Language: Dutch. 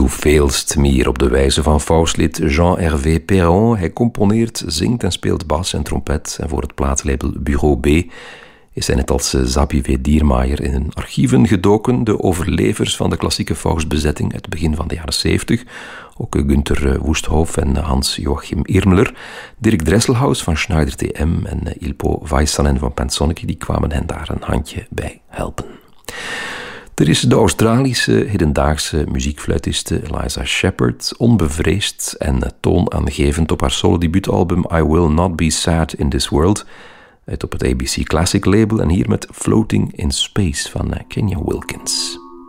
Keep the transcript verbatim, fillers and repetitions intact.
veelst meer op de wijze van Faust-lid Jean-Hervé Perron. Hij componeert, zingt en speelt bas en trompet. En voor het plaatlabel Bureau B is hij net als Zabi Diermaier in hun archieven gedoken. De overlevers van de klassieke Faust-bezetting uit het begin van de jaren zeventig. Ook Günther Woesthof en Hans-Joachim Irmler. Dirk Dresselhaus van Schneider T M en Ilpo Vaisanen van Pensonneke, die kwamen hen daar een handje bij helpen. Er is de Australische hedendaagse muziekfluitiste Eliza Shepherd, onbevreesd en toonaangevend op haar solo-debuutalbum I Will Not Be Sad in This World, uit op het A B C Classic label en hier met Floating in Space van Kenya Wilkins.